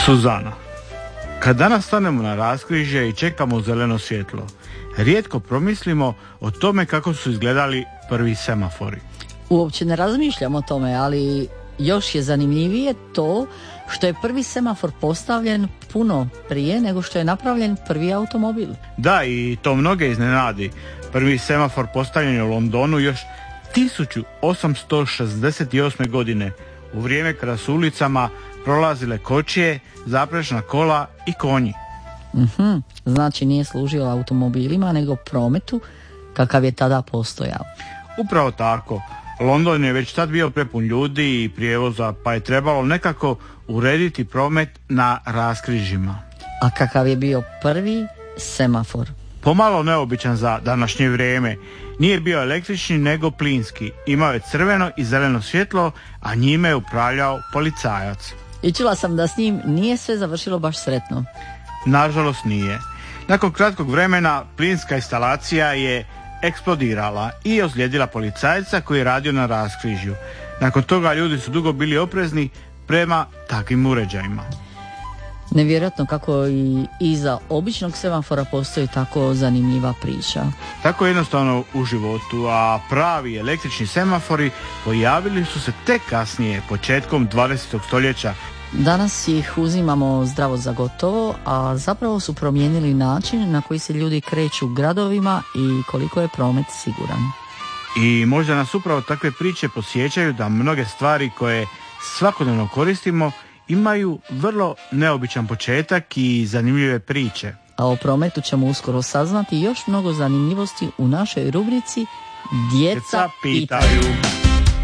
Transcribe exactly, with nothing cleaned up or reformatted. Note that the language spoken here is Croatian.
Suzana, kad danas stanemo na raskrižje i čekamo zeleno svjetlo, rijetko promislimo o tome kako su izgledali prvi semafori. Uopće ne razmišljam o tome, ali još je zanimljivije to što je prvi semafor postavljen puno prije nego što je napravljen prvi automobil. Da, i to mnoge iznenadi. Prvi semafor postavljen je u Londonu još tisuću osamsto šezdeset osme. godine, u vrijeme kada su ulicama prolazile kočije, zaprečna kola i konji. Mhm, znači nije služio automobilima nego prometu kakav je tada postojao. Upravo tako. London je već tad bio prepun ljudi i prijevoza, pa je trebalo nekako urediti promet na raskrižjima. A kakav je bio prvi semafor? Pomalo neobičan za današnje vrijeme. Nije bio električni nego plinski. Imao je crveno i zeleno svjetlo, a njime je upravljao policajac. I čula sam da s njim nije sve završilo baš sretno. Nažalost nije. Nakon kratkog vremena plinska instalacija je eksplodirala i ozlijedila policajca koji je radio na raskrižju. Nakon toga ljudi su dugo bili oprezni prema takvim uređajima. Nevjerojatno kako i iza običnog semafora postoji tako zanimljiva priča. Tako jednostavno u životu, a pravi električni semafori pojavili su se tek kasnije, početkom dvadesetog stoljeća. Danas ih uzimamo zdravo za gotovo, a zapravo su promijenili način na koji se ljudi kreću gradovima i koliko je promet siguran. I možda nas upravo takve priče podsjećaju da mnoge stvari koje svakodnevno koristimo imaju vrlo neobičan početak i zanimljive priče. A o prometu ćemo uskoro saznati još mnogo zanimljivosti u našoj rubrici Djeca pitaju.